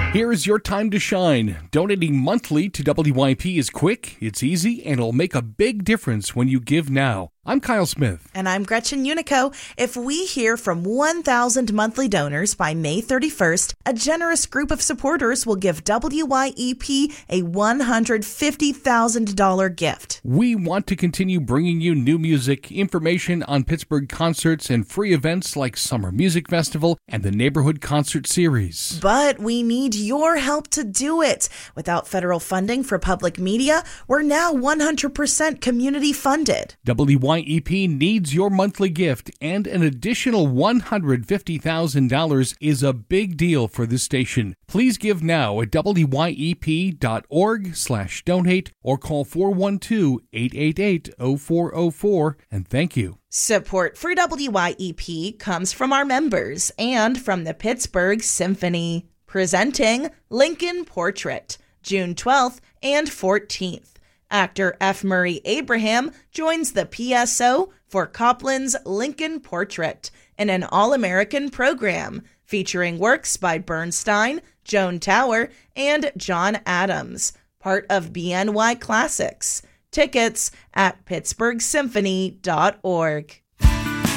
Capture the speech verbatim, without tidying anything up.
Here's your time to shine. Donating monthly to W Y P is quick, it's easy, and it'll make a big difference when you give now. I'm Kyle Smith. And I'm Gretchen Unico. If we hear from one thousand monthly donors by May thirty-first, a generous group of supporters will give W Y E P a one hundred fifty thousand dollars gift. We want to continue bringing you new music, information on Pittsburgh concerts, and free events like Summer Music Festival and the Neighborhood Concert Series. But we need your help to do it. Without federal funding for public media, we're now one hundred percent community funded. W Y E P needs your monthly gift, and an additional one hundred fifty thousand dollars is a big deal for this station. Please give now at W Y E P dot org slash donate or call four one two, eight eight eight, zero four zero four, and thank you. Support for W Y E P comes from our members and from the Pittsburgh Symphony. Presenting Lincoln Portrait, June twelfth and fourteenth. Actor F. Murray Abraham joins the P S O for Copland's Lincoln Portrait in an all-American program featuring works by Bernstein, Joan Tower, and John Adams, part of B N Y Classics. Tickets at pittsburgh symphony dot org.